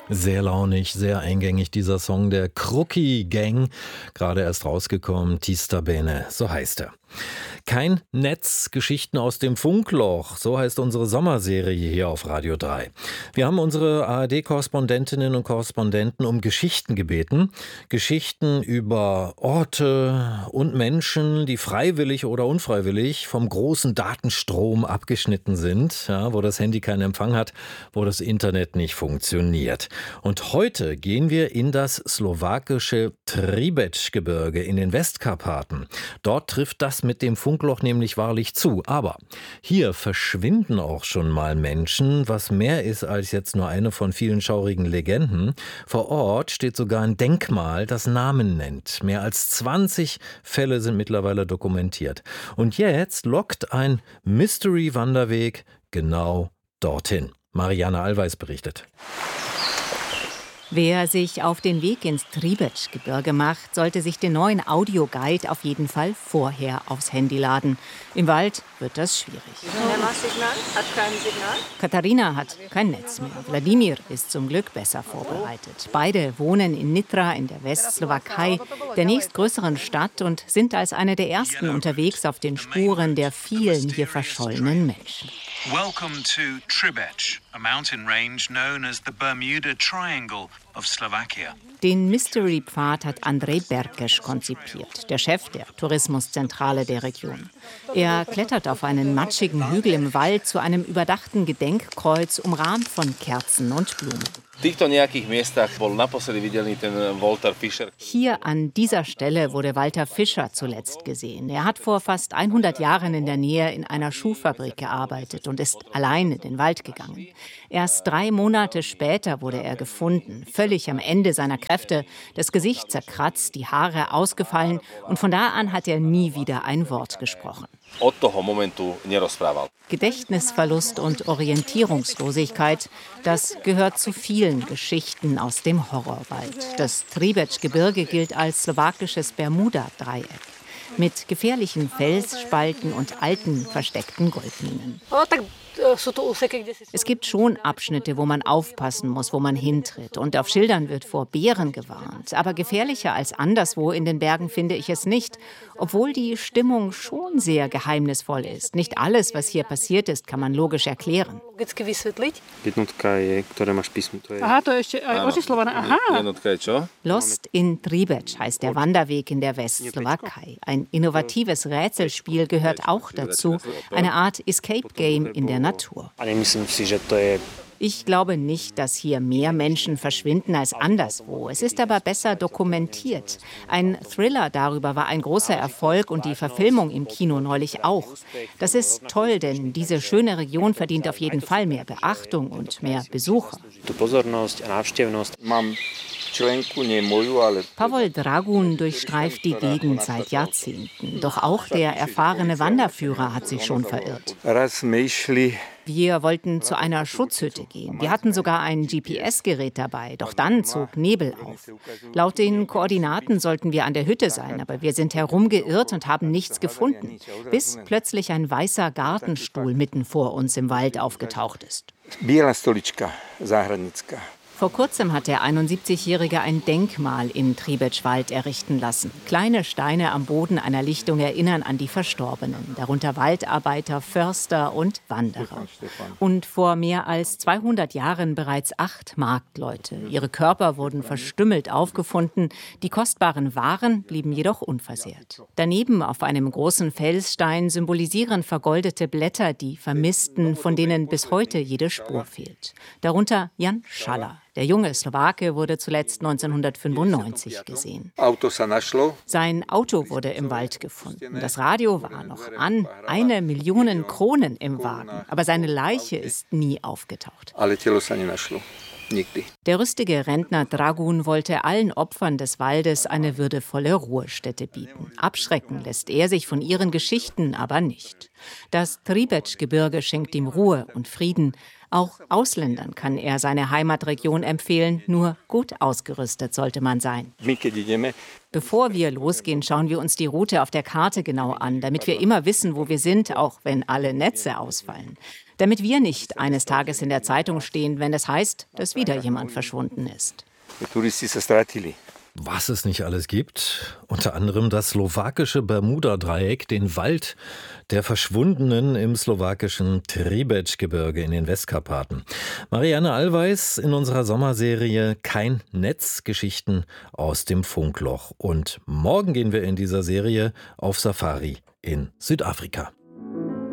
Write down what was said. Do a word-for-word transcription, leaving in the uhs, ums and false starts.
Sehr launig, sehr eingängig, dieser Song der Krucki Gang. Gerade erst rausgekommen, Tista Bene, so heißt er. Kein Netz, Geschichten aus dem Funkloch, so heißt unsere Sommerserie hier auf Radio drei. Wir haben unsere A R D-Korrespondentinnen und Korrespondenten um Geschichten gebeten. Geschichten über Orte und Menschen, die freiwillig oder unfreiwillig vom großen Datenstrom abgeschnitten sind, ja, wo das Handy keinen Empfang hat, wo das Internet nicht funktioniert. Und heute gehen wir in das slowakische Tribec-Gebirge in den Westkarpaten. Dort trifft das mit dem Funkloch nämlich wahrlich zu. Aber hier verschwinden auch schon mal Menschen, was mehr ist als jetzt nur eine von vielen schaurigen Legenden. Vor Ort steht sogar ein Denkmal, das Namen nennt. Mehr als zwanzig Fälle sind mittlerweile dokumentiert. Und jetzt lockt ein Mystery-Wanderweg genau dorthin. Marianne Allweis berichtet. Wer sich auf den Weg ins Tribec-Gebirge macht, sollte sich den neuen Audioguide auf jeden Fall vorher aufs Handy laden. Im Wald wird das schwierig. Hat kein Signal. Katharina hat kein Netz mehr. Wladimir ist zum Glück besser vorbereitet. Beide wohnen in Nitra in der Westslowakei, der nächstgrößeren Stadt, und sind als eine der ersten unterwegs auf den Spuren der vielen hier verschollenen Menschen. Welcome to Tribec, a mountain range known as the Bermuda Triangle of Slovakia. Den Mystery-Pfad hat Andrej Berkeš konzipiert, der Chef der Tourismuszentrale der Region. Er klettert auf einen matschigen Hügel im Wald zu einem überdachten Gedenkkreuz, umrahmt von Kerzen und Blumen. Hier an dieser Stelle wurde Walter Fischer zuletzt gesehen. Er hat vor fast hundert Jahren in der Nähe in einer Schuhfabrik gearbeitet und ist allein in den Wald gegangen. Erst drei Monate später wurde er gefunden, völlig am Ende seiner Kräfte, das Gesicht zerkratzt, die Haare ausgefallen, und von da an hat er nie wieder ein Wort gesprochen. Gedächtnisverlust und Orientierungslosigkeit, das gehört zu vielen Geschichten aus dem Horrorwald. Das Tribec-Gebirge gilt als slowakisches Bermuda-Dreieck mit gefährlichen Felsspalten und alten, versteckten Goldminen. Es gibt schon Abschnitte, wo man aufpassen muss, wo man hintritt. Und auf Schildern wird vor Bären gewarnt. Aber gefährlicher als anderswo in den Bergen finde ich es nicht. Obwohl die Stimmung schon sehr geheimnisvoll ist. Nicht alles, was hier passiert ist, kann man logisch erklären. Lost in Tribec heißt der Wanderweg in der Westslowakei. Ein innovatives Rätselspiel gehört auch dazu. Eine Art Escape-Game in der Natur. Ich glaube nicht, dass hier mehr Menschen verschwinden als anderswo. Es ist aber besser dokumentiert. Ein Thriller darüber war ein großer Erfolg und die Verfilmung im Kino neulich auch. Das ist toll, denn diese schöne Region verdient auf jeden Fall mehr Beachtung und mehr Besucher. Pavol Dragun durchstreift die Gegend seit Jahrzehnten. Doch auch der erfahrene Wanderführer hat sich schon verirrt. Wir wollten zu einer Schutzhütte gehen. Wir hatten sogar ein G P S-Gerät dabei. Doch dann zog Nebel auf. Laut den Koordinaten sollten wir an der Hütte sein, aber wir sind herumgeirrt und haben nichts gefunden, bis plötzlich ein weißer Gartenstuhl mitten vor uns im Wald aufgetaucht ist. Vor kurzem hat der einundsiebzigjährige ein Denkmal im Tribec-Wald errichten lassen. Kleine Steine am Boden einer Lichtung erinnern an die Verstorbenen, darunter Waldarbeiter, Förster und Wanderer. Und vor mehr als zweihundert Jahren bereits acht Marktleute. Ihre Körper wurden verstümmelt aufgefunden, die kostbaren Waren blieben jedoch unversehrt. Daneben auf einem großen Felsstein symbolisieren vergoldete Blätter die Vermissten, von denen bis heute jede Spur fehlt. Darunter Jan Schaller. Der junge Slowake wurde zuletzt neunzehnhundertfünfundneunzig gesehen. Sein Auto wurde im Wald gefunden. Das Radio war noch an, eine Million Kronen im Wagen. Aber seine Leiche ist nie aufgetaucht. Der rüstige Rentner Dragun wollte allen Opfern des Waldes eine würdevolle Ruhestätte bieten. Abschrecken lässt er sich von ihren Geschichten aber nicht. Das Tribec-Gebirge schenkt ihm Ruhe und Frieden. Auch Ausländern kann er seine Heimatregion empfehlen, nur gut ausgerüstet sollte man sein. Bevor wir losgehen, schauen wir uns die Route auf der Karte genau an, damit wir immer wissen, wo wir sind, auch wenn alle Netze ausfallen. damit wir nicht eines Tages in der Zeitung stehen, wenn es heißt, dass wieder jemand verschwunden ist. Was es nicht alles gibt, unter anderem das slowakische Bermuda-Dreieck, den Wald der Verschwundenen im slowakischen Tribecgebirge in den Westkarpaten. Marianne Allweis in unserer Sommerserie Kein Netz, Geschichten aus dem Funkloch. Und morgen gehen wir in dieser Serie auf Safari in Südafrika.